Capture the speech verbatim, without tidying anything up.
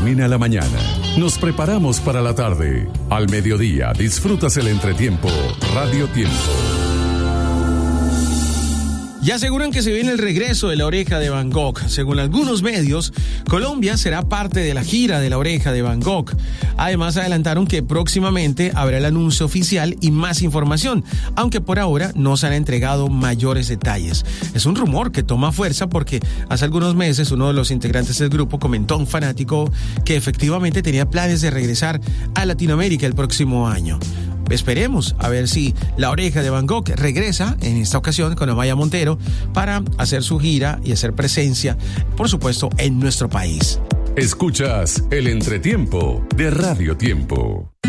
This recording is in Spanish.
termina la mañana, nos preparamos para la tarde. Al mediodía disfrutas el entretiempo Radio Tiempo. Ya aseguran que se viene el regreso de La Oreja de Van Gogh. Según algunos medios, Colombia será parte de la gira de La Oreja de Van Gogh. Además, adelantaron que próximamente habrá el anuncio oficial y más información, aunque por ahora no se han entregado mayores detalles. Es un rumor que toma fuerza porque hace algunos meses uno de los integrantes del grupo comentó a un fanático que efectivamente tenía planes de regresar a Latinoamérica el próximo año. Esperemos a ver si La Oreja de Van Gogh regresa en esta ocasión con Amaya Montero para hacer su gira y hacer presencia, por supuesto, en nuestro país. Escuchas el entretiempo de Radio Tiempo.